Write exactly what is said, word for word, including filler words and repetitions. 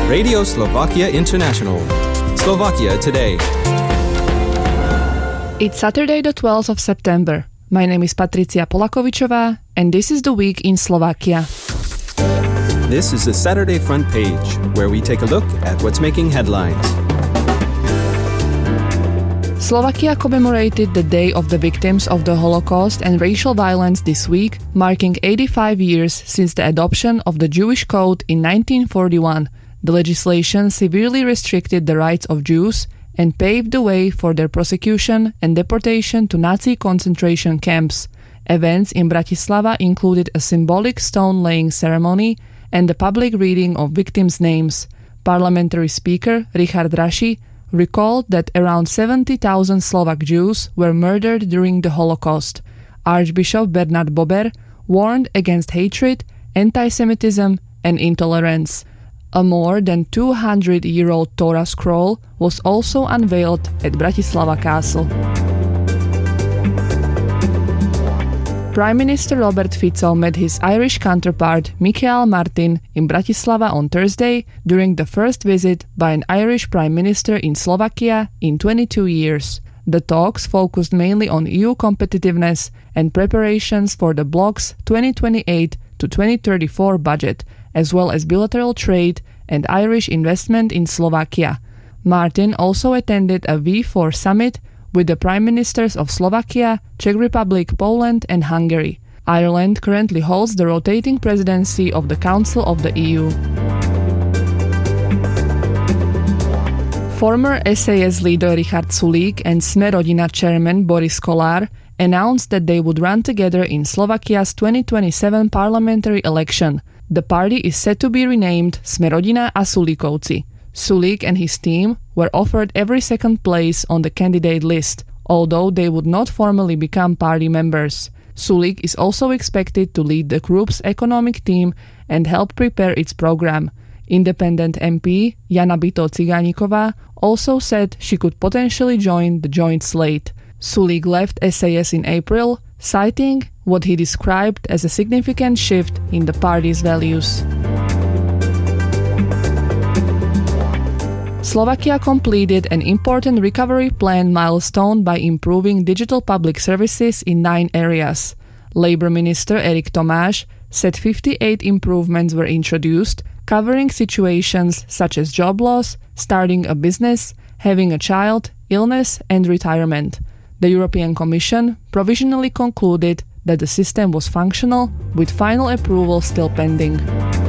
Radio Slovakia International. Slovakia Today. It's Saturday the twelfth of September. My name is Patricia Polakovičová and this is the week in Slovakia. This is the Saturday Front Page, where we take a look at what's making headlines. Slovakia commemorated the Day of the Victims of the Holocaust and Racial Violence this week, marking eighty-five years since the adoption of the Jewish Code in nineteen forty-one. The legislation severely restricted the rights of Jews and paved the way for their prosecution and deportation to Nazi concentration camps. Events in Bratislava included a symbolic stone-laying ceremony and the public reading of victims' names. Parliamentary Speaker Richard Raši recalled that around seventy thousand Slovak Jews were murdered during the Holocaust. Archbishop Bernard Bober warned against hatred, anti-Semitism, and intolerance. A more than two hundred year old Torah scroll was also unveiled at Bratislava Castle. Prime Minister Robert Fico met his Irish counterpart Micheál Martin in Bratislava on Thursday during the first visit by an Irish Prime Minister in Slovakia in twenty-two years. The talks focused mainly on E U competitiveness and preparations for the bloc's twenty twenty-eight to twenty thirty-four budget, as well as bilateral trade and Irish investment in Slovakia. Martin also attended a V four summit with the Prime Ministers of Slovakia, Czech Republic, Poland and Hungary. Ireland currently holds the rotating presidency of the Council of the E U. Former S A S leader Richard Sulík and Sme rodina chairman Boris Kollár announced that they would run together in Slovakia's twenty twenty-seven parliamentary election. The party is set to be renamed Sme rodina a Sulíkovci. Sulík and his team were offered every second place on the candidate list, although they would not formally become party members. Sulík is also expected to lead the group's economic team and help prepare its program. Independent M P Jana Bytó-Cigániková also said she could potentially join the joint slate. Sulík left S A S in April, citing what he described as a significant shift in the party's values. Slovakia completed an important recovery plan milestone by improving digital public services in nine areas. Labour Minister Erik Tomáš said fifty-eight improvements were introduced, covering situations such as job loss, starting a business, having a child, illness, and retirement. The European Commission provisionally concluded that the system was functional, with final approval still pending.